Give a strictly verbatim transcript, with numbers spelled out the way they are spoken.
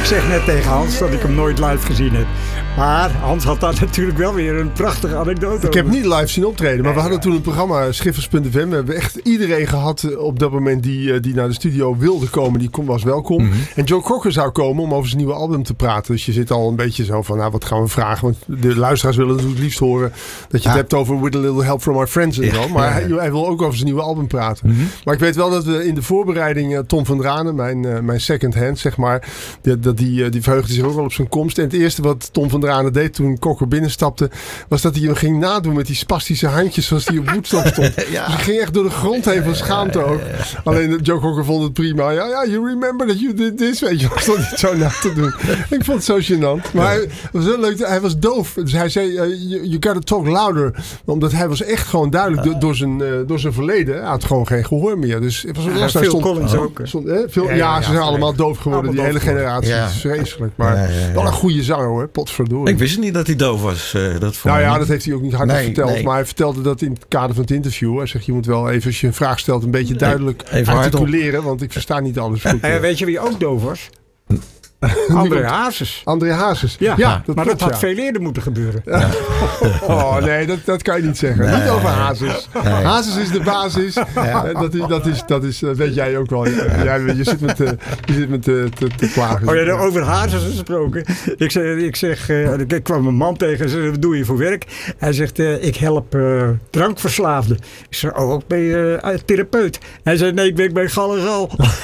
Ik zeg net tegen Hans dat ik hem nooit live gezien heb. Maar Hans had daar natuurlijk wel weer een prachtige anekdote Ik heb niet live zien optreden, maar we hadden toen een programma Schiffers punt f m. We hebben echt iedereen gehad op dat moment die, die naar de studio wilde komen. Die was welkom. Mm-hmm. En Joe Cocker zou komen om over zijn nieuwe album te praten. Dus je zit al een beetje zo van, nou wat gaan we vragen? Want de luisteraars willen het liefst horen dat je ja. het hebt over With a Little Help from Our Friends en zo. Ja, maar ja, ja. Hij, hij wil ook over zijn nieuwe album praten. Mm-hmm. Maar ik weet wel dat we in de voorbereiding Tom van Dranen, mijn, uh, mijn second hand zeg maar, die, dat die, die verheugde zich ook wel op zijn komst. En het eerste wat Tom van Dranen deed toen Cocker binnenstapte, was dat hij hem ging nadoen met die spastische handjes zoals hij op Woodstock stond. ja. Dus hij ging echt door de grond heen van schaamte ook. Alleen Joe Cocker vond het prima. Ja, ja, you remember that you did this, weet je, was dat niet zo na te doen. Ik vond het zo gênant. Maar hij was heel leuk. Hij was doof. Dus hij zei, uh, you, you gotta talk louder. Omdat hij was echt gewoon duidelijk do, door, zijn, uh, door zijn verleden. Hij had gewoon geen gehoor meer. Dus het was ja, Phil Collins oh. ook. Stond, eh, veel, ja, ja, ja, ze zijn ja, allemaal doof geworden. Allemaal die doof hele generatie. Ja. Dat is vreselijk. Maar ja, ja, ja. wel een goede zanger hoor. Potverdorie. Ik wist niet dat hij doof was. Uh, dat nou ja, dat heeft hij ook niet hardop nee, verteld. Nee. Maar hij vertelde dat in het kader van het interview. Hij zegt, je moet wel even, als je een vraag stelt, een beetje duidelijk even articuleren. Want ik versta niet alles goed. En weet je wie ook doof was? André Hazes. André Hazes. Ja, ja dat maar klopt, dat had ja. veel eerder moeten gebeuren. Ja. Oh nee, dat, dat kan je niet zeggen. Nee. Niet over Hazes. Nee. Hazes is de basis. Ja. Dat, is, dat, is, dat is, weet jij ook wel. Ja, je zit met, uh, je zit met uh, te, te klagen. Oh ja, over Hazes gesproken. Ik zeg, ik, zeg uh, ik kwam een man tegen en zei, wat doe je voor werk? Hij zegt, uh, ik help uh, drankverslaafden. Ik zeg, oh, ben je uh, therapeut? Hij zei, nee, ik werk bij Gallegal.